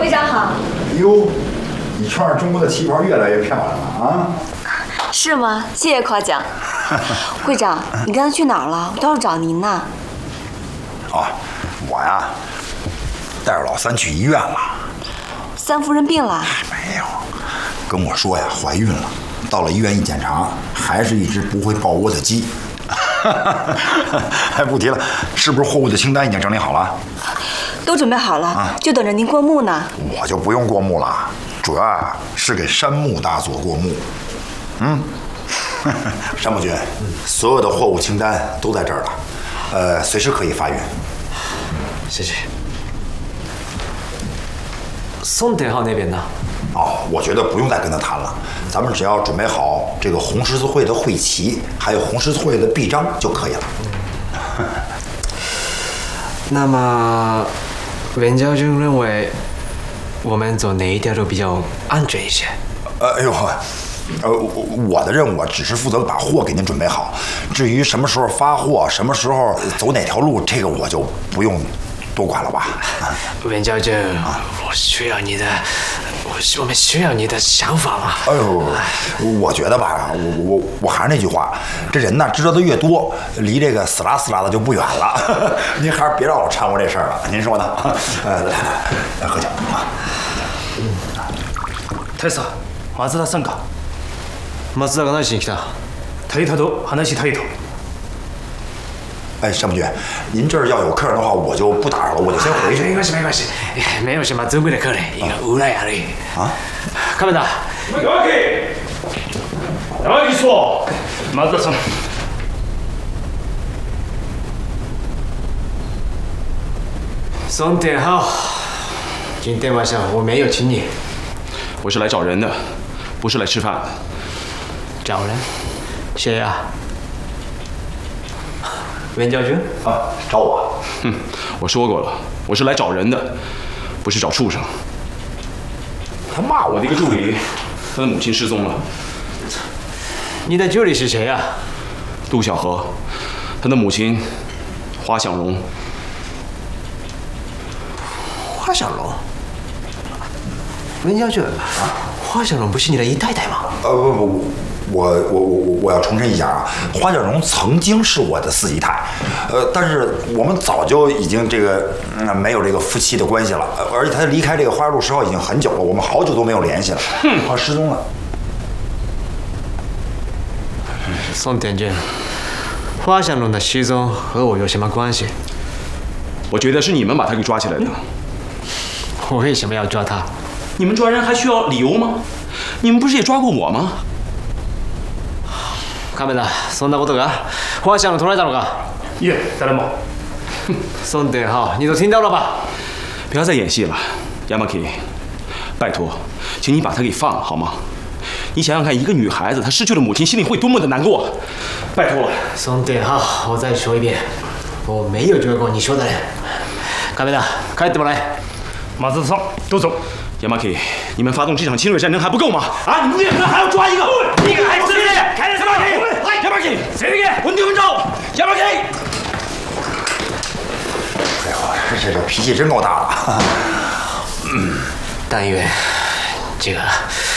会长好。 哟，你穿上中国的旗袍越来越漂亮了啊！ 是吗？谢谢夸奖。会长，你刚才去哪儿了？我到处找您呢。 哦，我呀，带着老三去医院了。 三夫人病了？ 没有，跟我说呀，怀孕了。到了医院一检查，还是一只不会抱窝的鸡。哎，不提了，是不是货物的清单已经整理好了？ 都准备好了，就等着您过目呢。 我就不用过目了，主要啊是给山木大佐过目。山木君，所有的货物清单都在这儿了，随时可以发运。 谢谢。宋天浩那边呢？ 哦，我觉得不用再跟他谈了，咱们只要准备好这个红十字会的会旗，还有红十字会的臂章就可以了。 那么，文教授认为我们走哪一条路比较安全一些？ 哎呦，我的任务只是负责把货给您准备好，至于什么时候发货，什么时候走哪条路，这个我就不用多管了吧。 文教授，我们需要你的想法嘛。 哎呦，我觉得吧，我还是那句话，这人呢知道的越多，离这个死拉死拉的就不远了。您还是别让我掺和这事儿了，您说呢？来喝酒啊。 大佐、松田さんか。 松田が何しに来た？ 大佐と話したいと。 哎，山木君，您这儿要有客人的话，我就不打扰了，我就先回去。 没关系，没关系，没有什么尊贵的客人，一个无赖而已。啊，カメラ。 山木说，松田さん。 宋天浩，今天晚上我没有请你。 我是来找人的，不是来吃饭的。 找人？谁呀？文教授啊，找我。 哼，我说过了，我是来找人的，不是找畜生。他骂我的一个助理，他的母亲失踪了。 你的助理是谁呀？ 杜小河，他的母亲花想容。 花想容？文教授，花想容不是你的姨太太吗？ 不，我要重申一下啊，花小荣曾经是我的四姨太，但是我们早就已经这个没有这个夫妻的关系了，而且她离开这个花路10号已经很久了，我们好久都没有联系了，失踪了。 宋天君，花想容的失踪和我有什么关系？ 我觉得是你们把他给抓起来的。 我为什么要抓他？ 你们抓人还需要理由吗？你们不是也抓过我吗？ カメラ、そんなことが花想容捕らえたのか？ いえ、誰も。 宋天浩，你都听到了吧？ 不要再演戏了，Yamaki，拜托，请你把他给放好吗？你想想看，一个女孩子她失去了母亲，心里会多么的难过。拜托了。 宋天浩，我再说一遍，我没有追过你说的人。カメラ、帰ってもらえ。 松田さん、どうぞ。 Yamaki，你们发动这场侵略战争还不够吗？啊，你们为何还要抓一个？一个还是谁？开始 Yamaki， 谁给？稳定分招 ，Yamaki。 哎呦，这脾气真够大的。 但愿这个